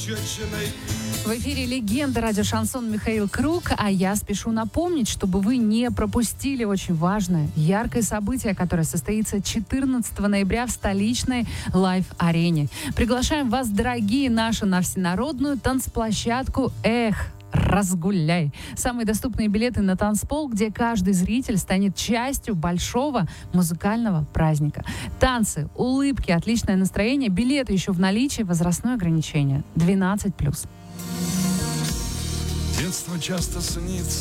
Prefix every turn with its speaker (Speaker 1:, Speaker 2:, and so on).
Speaker 1: В эфире легенда радио «Шансон» Михаил Круг, а я спешу напомнить, чтобы вы не пропустили очень важное, яркое событие, которое состоится 14 ноября в столичной лайв-арене. Приглашаем вас, дорогие наши, на всенародную танцплощадку «Эх, разгуляй». Самые доступные билеты на танцпол, где каждый зритель станет частью большого музыкального праздника. Танцы, улыбки, отличное настроение, билеты еще в наличии, возрастное ограничение 12+.
Speaker 2: Детство часто снится